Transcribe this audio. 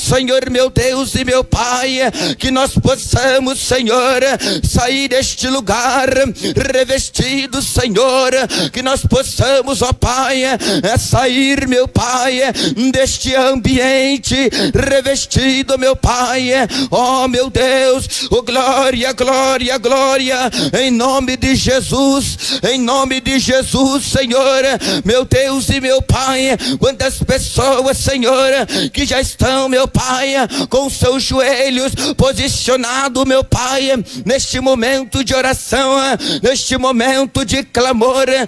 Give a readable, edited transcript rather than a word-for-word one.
Senhor, meu Deus e meu Pai, que nós possamos, Senhor, sair deste lugar revestido, Senhor, que nós possamos, ó Pai, sair, meu Pai, deste ambiente revestido, meu Pai, ó meu Deus, oh glória, glória, glória, em nome de Jesus, Senhor, meu Deus e meu Pai, quantas pessoas, Senhor, que já estão, meu Pai, com seus joelhos posicionados, meu Pai, neste momento de oração, neste momento de clamor,